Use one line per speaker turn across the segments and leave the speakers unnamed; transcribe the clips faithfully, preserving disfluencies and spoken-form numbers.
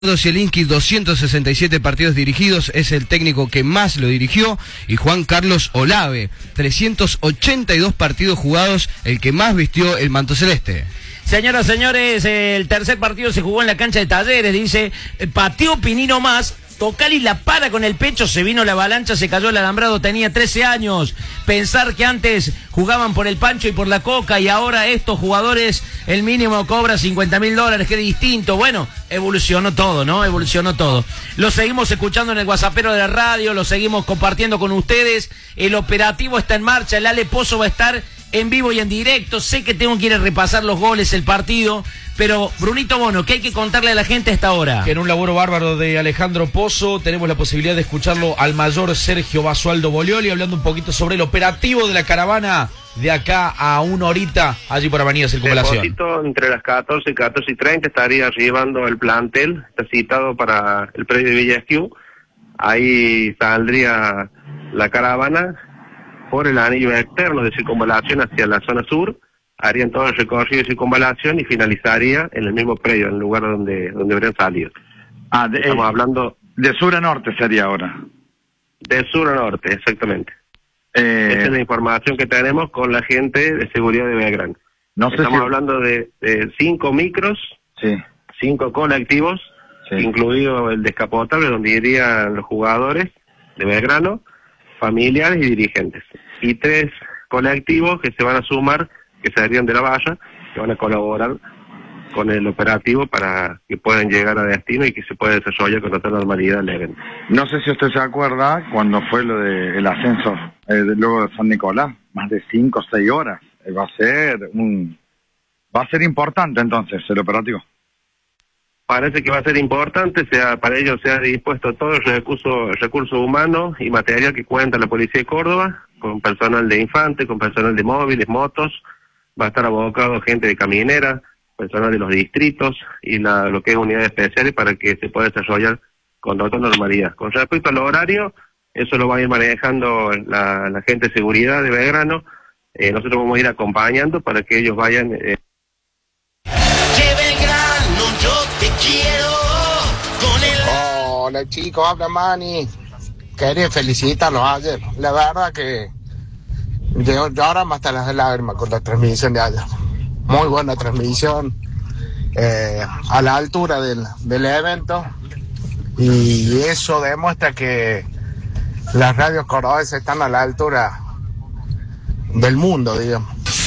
Zielinski, doscientos sesenta y siete partidos dirigidos, es el técnico que más lo dirigió, y Juan Carlos Olave, trescientos ochenta y dos partidos jugados, el que más vistió el manto celeste.
Señoras, señores, el tercer partido se jugó en la cancha de Talleres, dice, pateó Pinino más, Tocali la para con el pecho, se vino la avalancha, se cayó el alambrado, tenía trece años. Pensar que antes jugaban por el pancho y por la coca y ahora estos jugadores el mínimo cobra cincuenta mil dólares, qué distinto. Bueno, evolucionó todo, ¿no? Evolucionó todo. Lo seguimos escuchando en el WhatsAppero de la radio, lo seguimos compartiendo con ustedes. El operativo está en marcha, el Ale Pozo va a estar en vivo y en directo. Sé que tengo que ir a repasar los goles, el partido, pero Brunito Bono, ¿qué hay que contarle a la gente a esta hora?
Que en un laboro bárbaro de Alejandro Pozo tenemos la posibilidad de escucharlo al mayor Sergio Basualdo Bolioli hablando un poquito sobre el operativo de la caravana de acá a una horita allí por Avenida Circunvalación.
Depósito entre las catorce y catorce y treinta estaría llevando el plantel, está citado para el predio de Villa Esquiú. Ahí saldría la caravana por el anillo externo de circunvalación hacia la zona sur, harían todo el recorrido de circunvalación y finalizaría en el mismo predio, en el lugar donde donde habrían salido.
Ah, de,
Estamos
eh,
hablando...
De sur a norte sería ahora.
De sur a norte, exactamente.
Eh,
Esa es la información que tenemos con la gente de seguridad de Belgrano.
No sé
Estamos
si...
hablando de, de cinco micros,
Sí.
cinco colectivos,
Sí.
incluido el descapotable donde irían los jugadores de Belgrano, familiares y dirigentes. Y tres colectivos que se van a sumar, que saldrían de la valla, que van a colaborar con el operativo para que puedan llegar a destino y que se pueda desarrollar con total normalidad el evento.
No sé si usted se acuerda cuando fue lo del ascenso eh, de, luego de San Nicolás, más de cinco o seis horas. Eh, va a ser un... Va a ser importante entonces el operativo.
Parece que va a ser importante, sea para ello se ha dispuesto todo el recurso, recurso humano y material que cuenta la Policía de Córdoba, con personal de infante, con personal de móviles, motos, va a estar abocado gente de caminera, personal de los distritos y la, lo que es unidades especiales para que se pueda desarrollar con total normalidad. Con respecto al horario, eso lo va a ir manejando la, la gente de seguridad de Belgrano, eh, nosotros vamos a ir acompañando para que ellos vayan... Eh,
Hola chicos, habla Manny. Quería felicitarlos ayer. La verdad que lloramos hasta las lágrimas con la transmisión de ayer. Muy buena transmisión, eh, a la altura del, del evento. Y eso demuestra que las radios cordobesas están a la altura del mundo, digamos.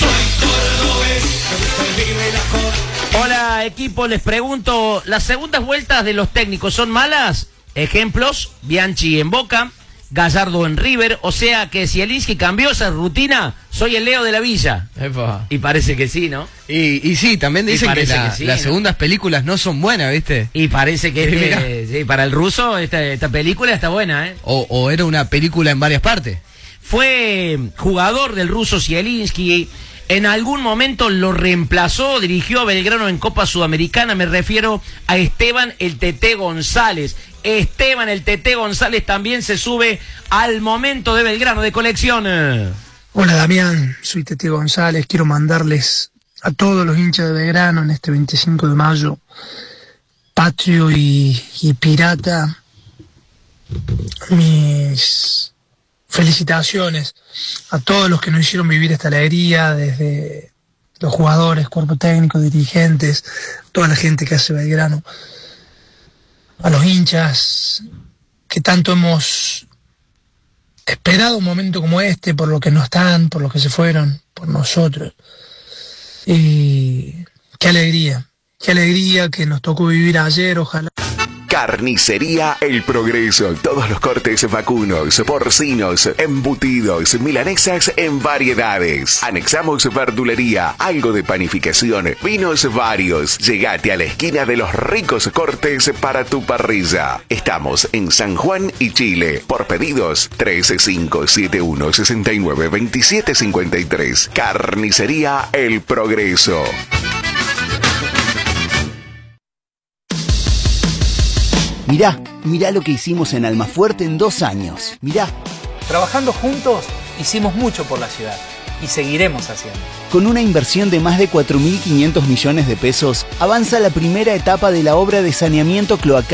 Hola equipo, les pregunto, ¿las segundas vueltas de los técnicos son malas? Ejemplos, Bianchi en Boca, Gallardo en River, o sea que si Zielinski cambió esa rutina, soy el Leo de la Villa.
Epa.
Y parece que sí, ¿no?
Y, y sí, también dicen que, la, que sí, las ¿no? segundas películas no son buenas, ¿viste?
Y parece que este, sí, para el ruso esta, esta película está buena, ¿eh?
O, o era una película en varias partes.
Fue jugador del ruso Zielinski. En algún momento lo reemplazó, dirigió a Belgrano en Copa Sudamericana, me refiero a Esteban el Teté González. Esteban el Teté González también se sube al momento de Belgrano de colección.
Hola Damián, soy Teté González, quiero mandarles a todos los hinchas de Belgrano en este veinticinco de mayo, patrio y, y pirata, mis felicitaciones a todos los que nos hicieron vivir esta alegría, desde los jugadores, cuerpo técnico, dirigentes, toda la gente que hace Belgrano, a los hinchas que tanto hemos esperado un momento como este, por lo que no están, por los que se fueron, por nosotros. Y qué alegría, qué alegría que nos tocó vivir ayer, ojalá.
Carnicería El Progreso. Todos los cortes vacunos, porcinos, embutidos, milanesas en variedades. Anexamos verdulería, algo de panificación, vinos varios. Llegate a la esquina de los ricos cortes para tu parrilla. Estamos en San Juan y Chile. Por pedidos, tres cinco siete uno seis nueve dos siete cinco tres. Carnicería El Progreso.
Mirá, mirá lo que hicimos en Almafuerte en dos años. Mirá.
Trabajando juntos, hicimos mucho por la ciudad. y seguiremos haciendo.
Con una inversión de más de cuatro mil quinientos millones de pesos, avanza la primera etapa de la obra de saneamiento cloacal